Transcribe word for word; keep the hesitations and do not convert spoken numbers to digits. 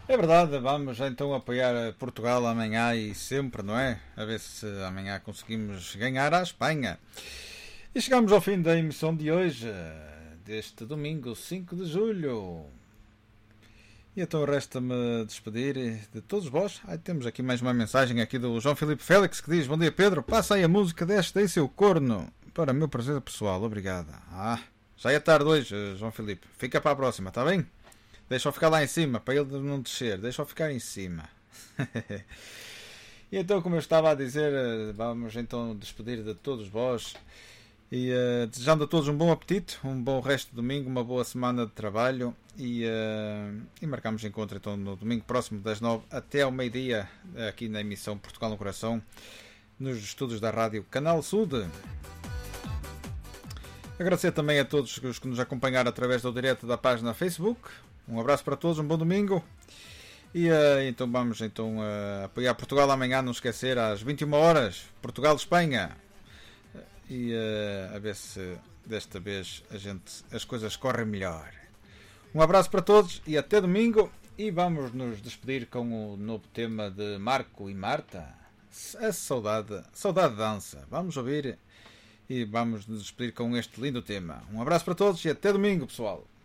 É verdade, vamos então apoiar Portugal amanhã e sempre, não é? A ver se amanhã conseguimos ganhar à Espanha. E chegamos ao fim da emissão de hoje, deste domingo cinco de julho. E então resta-me despedir de todos vós. Aí temos aqui mais uma mensagem aqui do João Filipe Félix que diz: bom dia Pedro, passa aí a música deste aí seu corno. Para meu prazer pessoal, obrigada. Ah, já é tarde hoje, João Filipe. Fica para a próxima, está bem? Deixa-o ficar lá em cima, para ele não descer. Deixa-o ficar em cima. E então, como eu estava a dizer, vamos então despedir de todos vós. E uh, desejando a todos um bom apetite, um bom resto de domingo, uma boa semana de trabalho. E, uh, e marcamos encontro então no domingo próximo das nove até ao meio-dia, aqui na emissão Portugal no Coração, nos estúdios da Rádio Canal Sud. Agradecer também a todos os que nos acompanharam através do direto da página Facebook. Um abraço para todos, um bom domingo. E uh, então vamos então uh, apoiar Portugal amanhã, não esquecer, às vinte e uma horas, Portugal-Espanha. E uh, a ver se desta vez a gente, as coisas correm melhor. Um abraço para todos e até domingo. E vamos nos despedir com o novo tema de Marco e Marta, a saudade, saudade dança. Vamos ouvir e vamos nos despedir com este lindo tema. Um abraço para todos e até domingo, pessoal.